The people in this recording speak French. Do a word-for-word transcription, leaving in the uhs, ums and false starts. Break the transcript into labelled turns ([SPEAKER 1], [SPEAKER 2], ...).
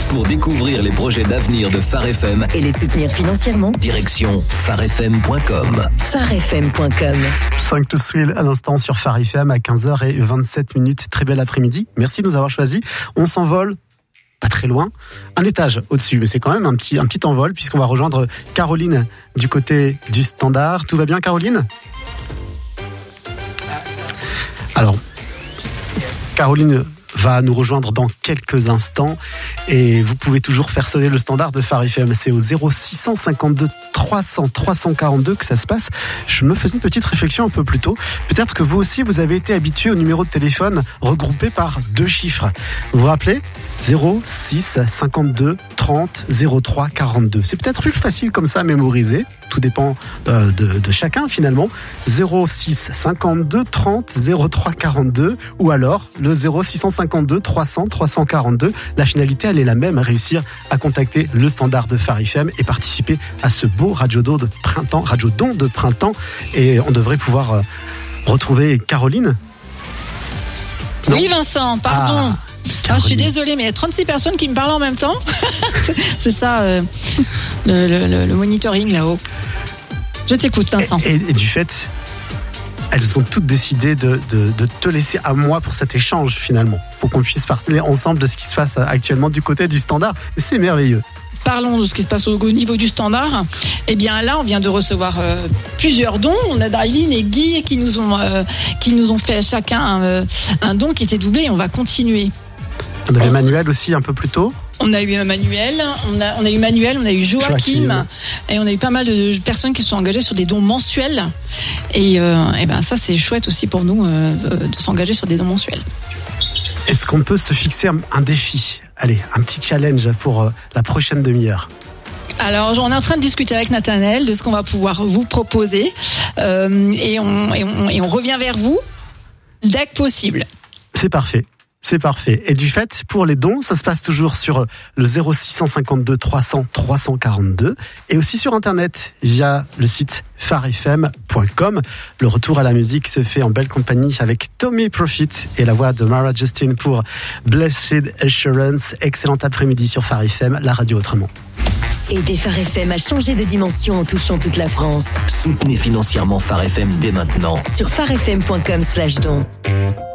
[SPEAKER 1] Pour découvrir les projets d'avenir de Phare F M
[SPEAKER 2] et les soutenir financièrement,
[SPEAKER 1] direction phare f m point com.
[SPEAKER 2] phare f m point com.
[SPEAKER 3] cinq to Thrill à l'instant sur Phare F M à quinze heures vingt-sept minutes. Très bel après-midi. Merci de nous avoir choisis. On s'envole. Pas très loin, un étage au-dessus, mais c'est quand même un petit, un petit envol puisqu'on va rejoindre Caroline du côté du Standard. Tout va bien, Caroline ? Alors, Caroline va nous rejoindre dans quelques instants et vous pouvez toujours faire sonner le Standard de Phare F M. C'est au zéro six cent cinquante-deux trois cents trois cent quarante-deux que ça se passe. Je me faisais une petite réflexion un peu plus tôt. Peut-être que vous aussi, vous avez été habitué au numéro de téléphone regroupé par deux chiffres. Vous vous rappelez ? zéro six cinquante-deux trente zéro trois quarante-deux. C'est peut-être plus facile comme ça à mémoriser. Tout dépend euh, de, de chacun finalement. zéro six cinquante-deux trente zéro trois quarante-deux ou alors le zéro six cinquante-deux trois cents trois cent quarante-deux. La finalité, elle est la même, réussir à contacter le Standard de Phare F M et participer à ce beau radio don de printemps, radio don de printemps. Et on devrait pouvoir euh, retrouver Caroline.
[SPEAKER 4] Non oui, Vincent, pardon. Ah. Ah, je suis désolée, mais il y a trente-six personnes qui me parlent en même temps. c'est, c'est ça, euh, le, le, le monitoring là-haut. Je t'écoute, Vincent.
[SPEAKER 3] Et, et, et du fait, elles ont toutes décidé de, de, de te laisser à moi pour cet échange, finalement, pour qu'on puisse parler ensemble de ce qui se passe actuellement du côté du Standard. Et c'est merveilleux.
[SPEAKER 4] Parlons de ce qui se passe au niveau du Standard. Eh bien là, on vient de recevoir euh, plusieurs dons. On a Darline et Guy qui nous ont, euh, qui nous ont fait chacun euh, un don qui était doublé et on va continuer.
[SPEAKER 3] On avait Manuel aussi un peu plus tôt.
[SPEAKER 4] On a eu Manuel, on a, on a eu Manuel, on a eu Joachim, Joachim, et on a eu pas mal de personnes qui se sont engagées sur des dons mensuels. Et, euh, et ben ça, c'est chouette aussi pour nous euh, de s'engager sur des dons mensuels.
[SPEAKER 3] Est-ce qu'on peut se fixer un défi ? Allez, un petit challenge pour euh, la prochaine demi-heure.
[SPEAKER 4] Alors, on est en train de discuter avec Nathanaël de ce qu'on va pouvoir vous proposer, euh, et, on, et, on, et on revient vers vous dès que possible.
[SPEAKER 3] C'est parfait. C'est parfait. Et du fait, pour les dons, ça se passe toujours sur le zéro six cinquante-deux trois cents trois cent quarante-deux et aussi sur Internet via le site phare f m point com. Le retour à la musique se fait en belle compagnie avec Tommy Profit et la voix de Mara Justin pour Blessed Assurance. Excellent après-midi sur Phare F M, la radio autrement.
[SPEAKER 2] Aidez Phare F M à changer de dimension en touchant toute la France.
[SPEAKER 1] Soutenez financièrement Phare F M dès maintenant.
[SPEAKER 2] Sur phare f m point com slash don.